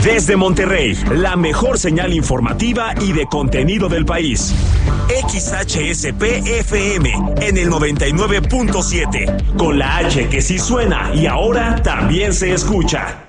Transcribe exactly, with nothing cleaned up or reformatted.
Desde Monterrey, la mejor señal informativa y de contenido del país. X H S P F M en el noventa y nueve punto siete, con la H que sí suena y ahora también se escucha.